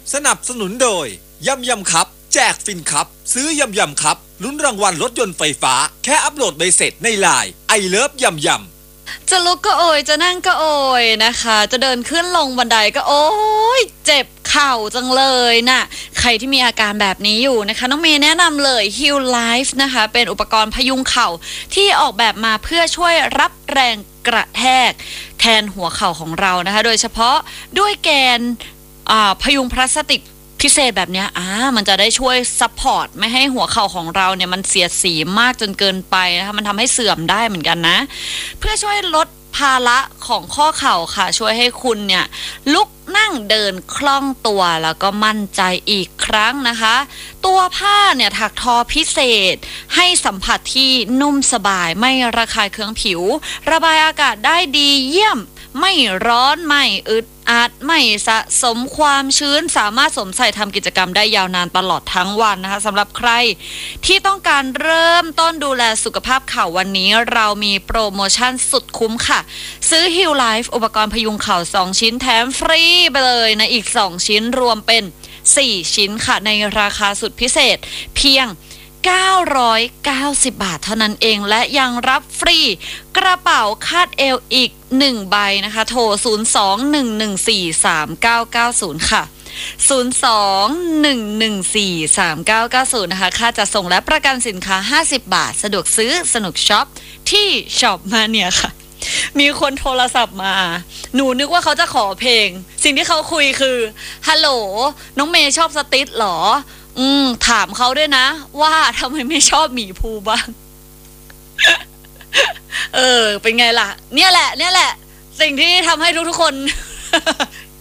สนับสนุนโดยยำยำครับแจกฟินครับซื้อยำยำครับลุ้นรางวัลรถยนต์ไฟฟ้าแค่อัปโหลดใบเสร็จในไลน์ไอเลิฟยำยำจะลุกก็โอยจะนั่งก็โอยนะคะจะเดินขึ้นลงบันไดก็โอยเจ็บเข่าจังเลยน่ะใครที่มีอาการแบบนี้อยู่นะคะน้องเมย์แนะนำเลย Heal Life นะคะเป็นอุปกรณ์พยุงเข่าที่ออกแบบมาเพื่อช่วยรับแรงกระแทกแทนหัวเข่าของเรานะคะโดยเฉพาะด้วยแกนพยุงพลาสติกพิเศษแบบนี้มันจะได้ช่วยซัพพอร์ตไม่ให้หัวเข่าของเราเนี่ยมันเสียดสีมากจนเกินไปนะคะมันทำให้เสื่อมได้เหมือนกันนะเพื่อช่วยลดภาระของข้อเข่าค่ะช่วยให้คุณเนี่ยลุกนั่งเดินคล่องตัวแล้วก็มั่นใจอีกครั้งนะคะตัวผ้าเนี่ยถักทอพิเศษให้สัมผัสที่นุ่มสบายไม่ระคายเคืองผิวระบายอากาศได้ดีเยี่ยมไม่ร้อนไม่อึดอัดไม่สะสมความชื้นสามารถสวมใส่ทำกิจกรรมได้ยาวนานตลอดทั้งวันนะคะสำหรับใครที่ต้องการเริ่มต้นดูแลสุขภาพเข่าวันนี้เรามีโปรโมชั่นสุดคุ้มค่ะซื้อ Heal Life อุปกรณ์พยุงเข่า2ชิ้นแถมฟรีไปเลยนะอีก2ชิ้นรวมเป็น4ชิ้นค่ะในราคาสุดพิเศษเพียง990 บาทเท่านั้นเองและยังรับฟรีกระเป๋าคาดเอวอีก1ใบนะคะโทร02-114-3990ค่ะ02-114-3990นะคะค่าจัดส่งและประกันสินค้า50 บาทสะดวกซื้อสนุกช็อปที่ช็อปมาเนี่ยค่ะมีคนโทรศัพท์มาหนูนึกว่าเขาจะขอเพลงสิ่งที่เขาคุยคือฮัลโหลน้องเมย์ชอบสติ๊ดหรอถามเขาด้วยนะว่าทำไมไม่ชอบหมีภูบ้างเป็นไงล่ะเนี่ยแหละสิ่งที่ทำให้ทุกๆคน